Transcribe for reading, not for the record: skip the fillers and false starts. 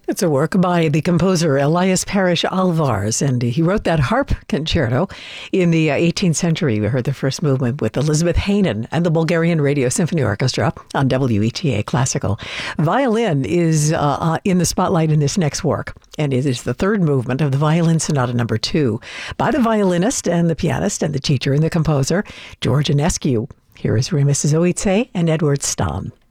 It's a work by the composer Elias Parrish Alvarez, and he wrote that harp concerto in the 18th century. We heard the first movement with Elizabeth Hanen and the Bulgarian Radio Symphony Orchestra on WETA Classical. Violin is in the spotlight in this next work, and it is the third movement of the Violin Sonata No. 2 by the violinist and the pianist and the teacher and the composer, George Enescu. Here is Remus Zoitzé and Edward Stamm.